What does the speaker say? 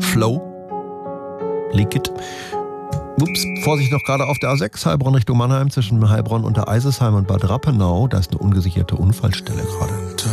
Flow. Leak it. Ups, Vorsicht noch gerade auf der A6, Heilbronn Richtung Mannheim, zwischen Heilbronn und der Eisesheim und Bad Rappenau. Da ist eine ungesicherte Unfallstelle gerade.